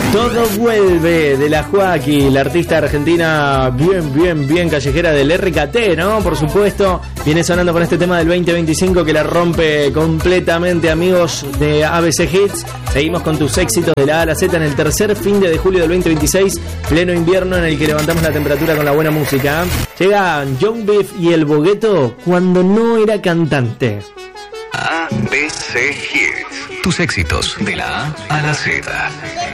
Todo vuelve de la Joaquí, la artista argentina bien callejera del RKT, ¿no? Por supuesto, viene sonando con este tema del 2025 que la rompe completamente, amigos de ABC Hits. Seguimos con tus éxitos de la A a la Z en el tercer fin de julio del 2026, pleno invierno en el que levantamos la temperatura con la buena música. Llegan Young Beef y El Bogueto cuando no era cantante. ABC Hits, tus éxitos de la A a la Z.